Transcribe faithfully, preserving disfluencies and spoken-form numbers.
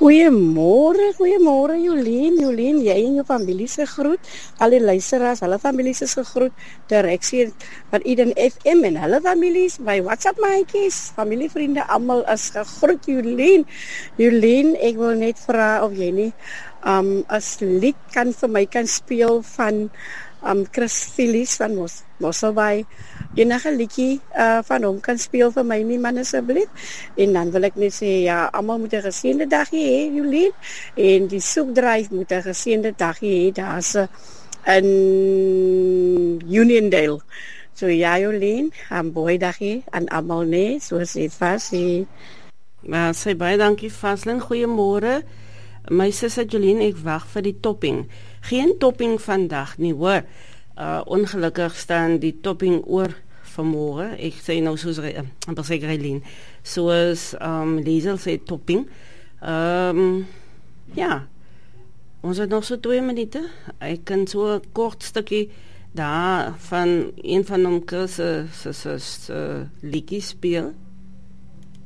Goeiemôre, goeiemôre Jolien, Jolien, jy en jou familie se groet, al die luisteraars, hulle familie se groet, direksie van Eden F M en hulle families, my WhatsApp maatjies, familievriende, almal is gegroet Jolien. Jolien, ek wil net vra of jy nie um, as lied kan vir my kan speel van um, Chris Phillies van Mos Mosselbaai. Enige liedjie uh, van hom kan speel vir my nie man asseblief. En dan wil ek net sê ja, almal moet 'n geseënde dagie hê, Jolien. En die soekdryf moet 'n geseënde dagie hê. Daar's 'n in Uniondale. So ja, Jolien, 'n mooi dagie aan almal nee, soos dit was. Maar sê baie dankie Vaslin, goeiemôre. My sussie Jolien, ek wag vir die topping. Geen topping vandag nie, hoor. Uh, ongelukkig staan die topping oor vanmôre. Ek sê nou soos amper sê Grelien. Soos um, Liesel sê topping. Um, ja, ons het nog so twee minute. Ek kan so 'n kort stukkie daar van een van hom Chris se se liedjie speel.